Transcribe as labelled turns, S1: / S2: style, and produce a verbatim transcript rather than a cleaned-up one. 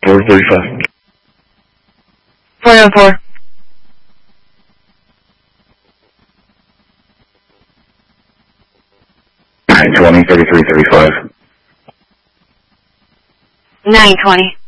S1: four thirty-five.
S2: four oh four.
S1: nine twenty, thirty-three thirty-five.
S2: nine twenty.